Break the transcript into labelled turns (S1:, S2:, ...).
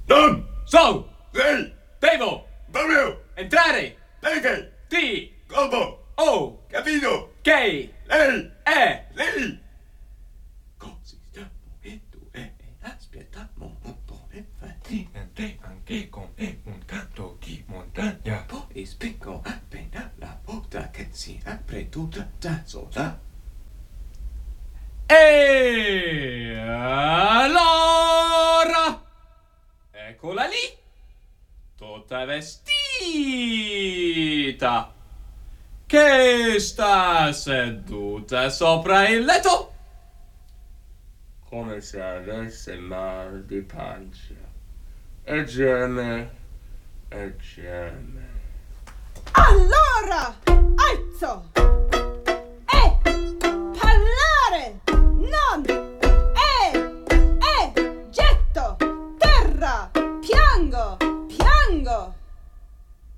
S1: Non!
S2: So!
S1: Sì!
S2: Devo!
S1: Proprio!
S2: Entrare!
S1: Perché?
S2: Ti!
S1: Come?
S2: O!
S1: Capito?
S2: Che!
S1: Lei!
S2: E!
S1: Lei!
S2: Così stiamo e tu e aspettiamo un po' e fatti anche con un canto di montagna. Poi spingo appena la porta che si apre tutta da sola. E allora, eccola lì, tutta vestita, che sta seduta sopra il letto, come se avesse mal di pancia, e geme, e geme.
S3: Allora, alzo e parlare, non e getto, terra, piango,